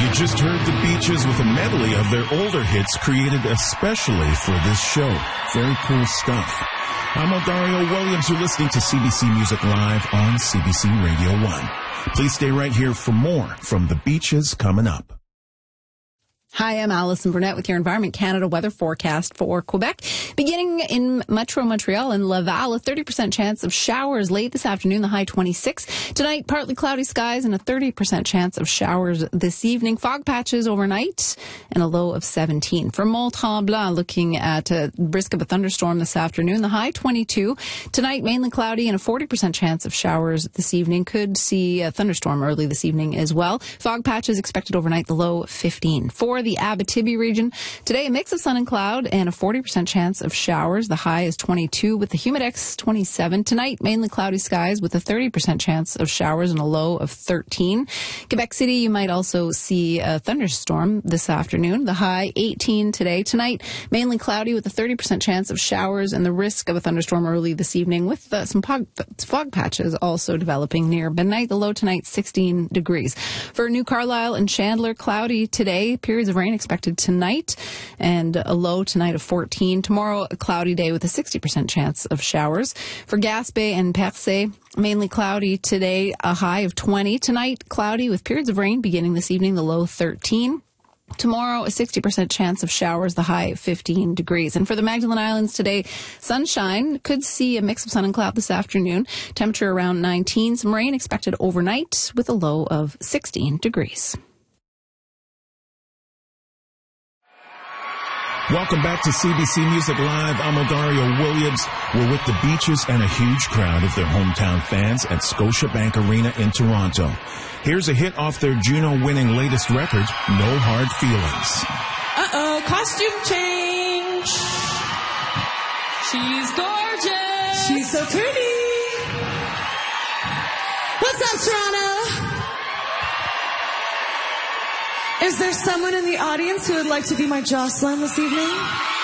You just heard the Beaches with a medley of their older hits created especially for this show. Very cool stuff. I'm Odario Williams. You're listening to CBC Music Live on CBC Radio 1. Please stay right here for more from the Beaches coming up. Hi, I'm Alison Burnett with your Environment Canada weather forecast for Quebec. Beginning in Metro Montreal and Laval, a 30% chance of showers late this afternoon, the high 26. Tonight, partly cloudy skies and a 30% chance of showers this evening. Fog patches overnight and a low of 17. For Mont-Tremblant, looking at a risk of a thunderstorm this afternoon, the high 22. Tonight, mainly cloudy and a 40% chance of showers this evening. Could see a thunderstorm early this evening as well. Fog patches expected overnight, the low 15. For the Abitibi region, today a mix of sun and cloud and a 40% chance of showers. The high is 22 with the humidex 27. Tonight, mainly cloudy skies with a 30% chance of showers and a low of 13. Quebec City, you might also see a thunderstorm this afternoon. The high 18 today. Tonight, mainly cloudy with a 30% chance of showers and the risk of a thunderstorm early this evening with some fog patches also developing near midnight. The low tonight 16 degrees. For New Carlisle and Chandler, cloudy today. Periods of rain expected tonight and a low tonight of 14. Tomorrow, a cloudy day with a 60% chance of showers. For Gaspé and Percé, mainly cloudy today, a high of 20. Tonight, cloudy with periods of rain beginning this evening, the low 13. Tomorrow, a 60% chance of showers, the high 15 degrees. And for the Magdalen Islands today, sunshine. Could see a mix of sun and cloud this afternoon. Temperature around 19. Some rain expected overnight with a low of 16 degrees. Welcome back to CBC Music Live. I'm Odario Williams. We're with the Beaches and a huge crowd of their hometown fans at Scotiabank Arena in Toronto. Here's a hit off their Juno-winning latest record, No Hard Feelings. Uh-oh, costume change. She's gorgeous. She's so pretty. What's up, Toronto? Is there someone in the audience who would like to be my Jocelyn this evening?